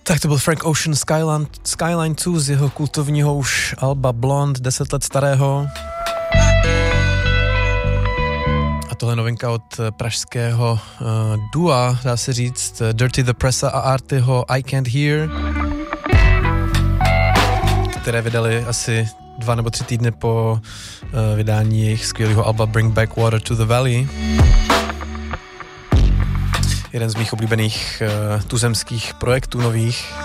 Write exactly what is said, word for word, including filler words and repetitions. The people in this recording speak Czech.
Tak to byl Frank Ocean, Skyline, Skyline dva z jeho kultovního už alba Blonde, deset let starého. A tohle novinka od pražského uh, dua, dá se říct, Dirty the Pressa a Artyho I Can't Hear, které vydali asi dva nebo tři týdny po uh, vydání jejich skvělého alba Bring Back Water to the Valley. Jeden z mých oblíbených uh, tuzemských projektů nových.